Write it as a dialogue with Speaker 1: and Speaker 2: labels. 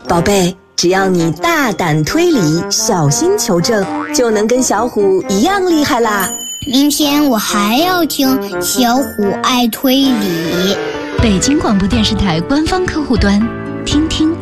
Speaker 1: 宝贝，只要你大胆推理，小心求证，就能跟小虎一样厉害啦。
Speaker 2: 明天我还要听小虎爱推理。
Speaker 3: 北京广播电视台官方客户端，听听